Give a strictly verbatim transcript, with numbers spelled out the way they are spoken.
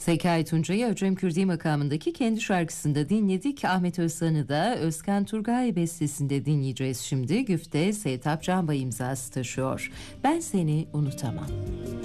Zekai Tuncay'ı Öcem Kürdi makamındaki kendi şarkısında dinledik. Ahmet Özsan'ı da Özkan Turgay bestesinde dinleyeceğiz şimdi. Güfte Sevtap Canbay imzası taşıyor. Ben seni unutamam.